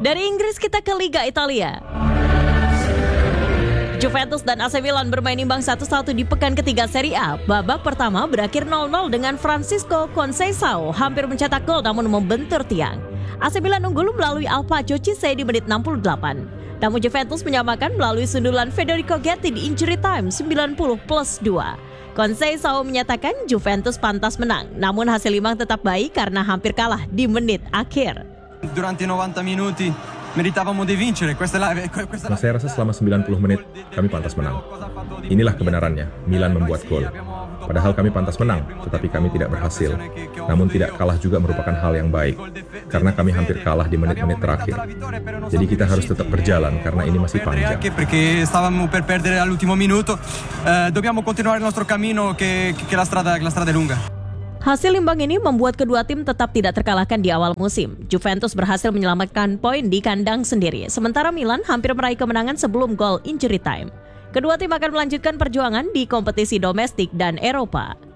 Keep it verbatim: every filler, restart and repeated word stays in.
Dari Inggris kita ke Liga Italia. Juventus dan A C Milan bermain imbang satu satu di pekan ketiga Serie A. Babak pertama berakhir nol nol dengan Francisco Conceição hampir mencetak gol namun membentur tiang. A C Milan unggul melalui Alphonso Cisse di menit enam puluh delapan. Namun Juventus menyamakan melalui sundulan Federico Getty di injury time sembilan puluh plus dua. Conceição menyatakan Juventus pantas menang, namun hasil imbang tetap baik karena hampir kalah di menit akhir. Durante novanta minuti meritavamo di vincere. Questa è la, questa Nah, saya rasa selama sembilan puluh menit kami pantas menang. Inilah kebenarannya, Milan membuat gol. Padahal kami pantas menang, tetapi kami tidak berhasil. Namun tidak kalah juga merupakan hal yang baik, karena kami hampir kalah di menit-menit terakhir. Jadi kita harus tetap berjalan, karena ini masih panjang. Perché stavamo per perdere all'ultimo minuto. Eh, dobbiamo continuare il nostro cammino che, che la strada, la strada è lunga. Hasil imbang ini membuat kedua tim tetap tidak terkalahkan di awal musim. Juventus berhasil menyelamatkan poin di kandang sendiri, sementara Milan hampir meraih kemenangan sebelum gol injury time. Kedua tim akan melanjutkan perjuangan di kompetisi domestik dan Eropa.